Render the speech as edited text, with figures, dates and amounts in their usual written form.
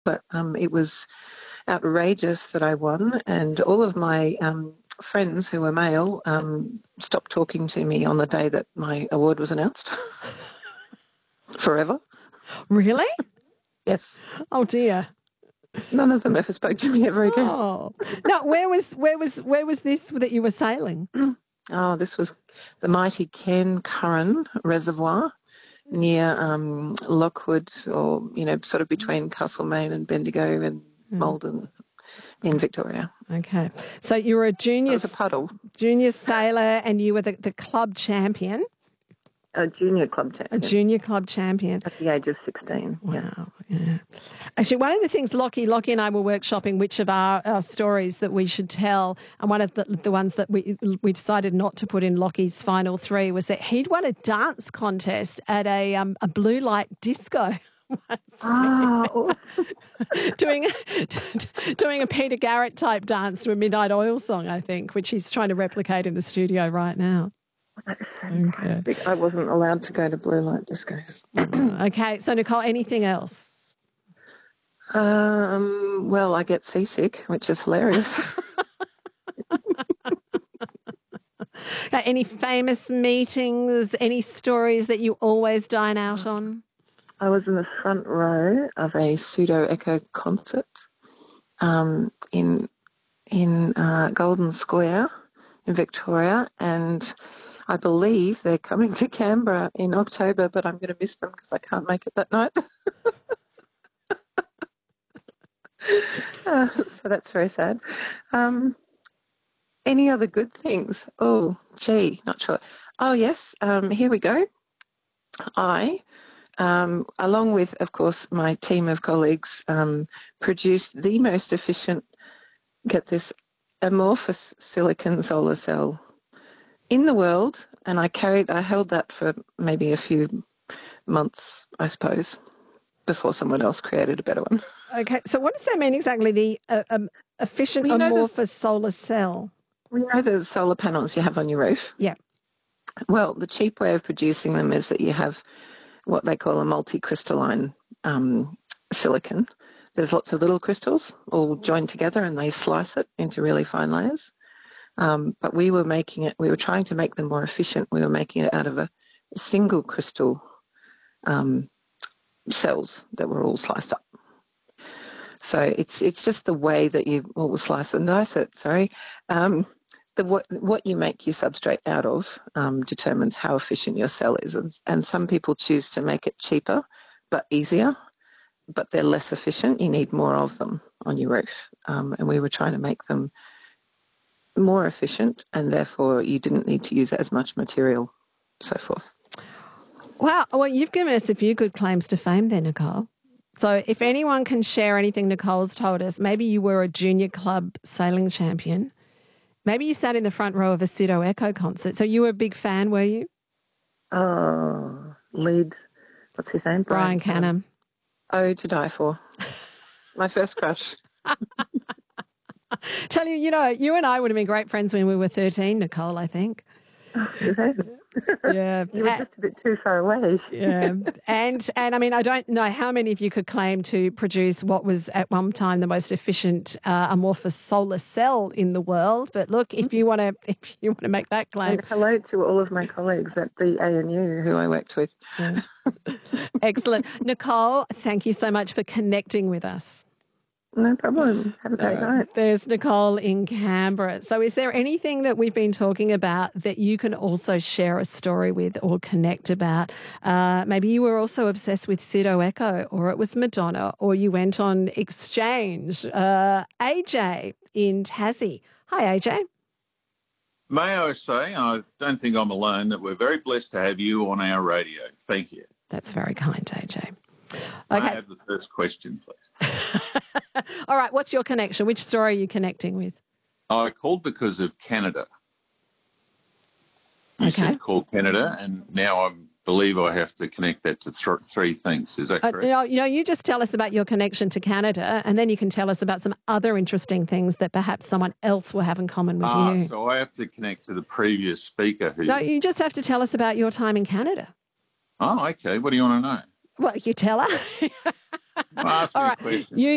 but it was outrageous that I won, and all of my friends who were male stopped talking to me on the day that my award was announced. Forever. Really? Yes. Oh dear. None of them ever spoke to me ever again. Oh. Now, where was this that you were sailing? Oh, this was the mighty Cairn Curran Reservoir near Lockwood, or, sort of between Castlemaine and Bendigo and Malden in Victoria. Okay. So you were a junior, it was a puddle. Junior sailor, and you were the club champion. A junior club champion. A junior club champion. At the age of 16. Wow. Yeah. Actually, one of the things Lockie and I were workshopping which of our stories that we should tell, and one of the ones that we decided not to put in Lockie's final three was that he'd won a dance contest at a blue light disco. Oh, doing a Peter Garrett type dance to a Midnight Oil song, I think, which he's trying to replicate in the studio right now. That's fantastic. Okay. I wasn't allowed to go to blue light discos. Okay, so Nicole, anything else? Well, I get seasick, which is hilarious. Any famous meetings, any stories that you always dine out on? I was in the front row of a Pseudo Echo concert in Golden Square in Victoria, and I believe they're coming to Canberra in October, but I'm going to miss them because I can't make it that night. So that's very sad. Any other good things? Oh, gee, not sure. Oh, yes, here we go. I, along with, of course, my team of colleagues, produced the most efficient, get this, amorphous silicon solar cell in the world, and I held that for maybe a few months, I suppose, before someone else created a better one. Okay, so what does that mean exactly, the efficient amorphous solar cell? We know the solar panels you have on your roof. Yeah. Well, the cheap way of producing them is that you have what they call a multi-crystalline silicon. There's lots of little crystals all joined together, and they slice it into really fine layers. But we were trying to make them more efficient. We were making it out of a single crystal cells that were all sliced up. So it's just the way that you all slice and dice it. What you make your substrate out of determines how efficient your cell is, and some people choose to make it cheaper but easier, but they're less efficient. You need more of them on your roof, and we were trying to make them more efficient, and therefore you didn't need to use as much material, so forth. Wow. Well, you've given us a few good claims to fame there, Nicole. So if anyone can share anything Nicole's told us, maybe you were a junior club sailing champion. Maybe you sat in the front row of a Pseudo Echo concert. So you were a big fan, were you? Oh, what's his name? Brian Canham. Oh, to die for. My first crush. Tell you, you and I would have been great friends when we were 13, Nicole, I think. Yeah. You were just a bit too far away. Yeah. And I mean, I don't know how many of you could claim to produce what was at one time the most efficient amorphous solar cell in the world. But look, if you want to make that claim. And hello to all of my colleagues at the ANU who I worked with. Yeah. Excellent. Nicole, thank you so much for connecting with us. No problem. Have a great night. There's Nicole in Canberra. So is there anything that we've been talking about that you can also share a story with or connect about? Maybe you were also obsessed with Pseudo Echo, or it was Madonna, or you went on exchange. AJ in Tassie. Hi, AJ. May I say, I don't think I'm alone, that we're very blessed to have you on our radio. Thank you. That's very kind, AJ. Okay. I have the first question, please. All right, what's your connection? Which story are you connecting with? I called because of Canada. You said call Canada, and now I believe I have to connect that to three things. Is that correct? You just tell us about your connection to Canada, and then you can tell us about some other interesting things that perhaps someone else will have in common with you. So I have to connect to the previous speaker. No, you just have to tell us about your time in Canada. Oh, okay. What do you want to know? Well, you tell her. Ask me a question.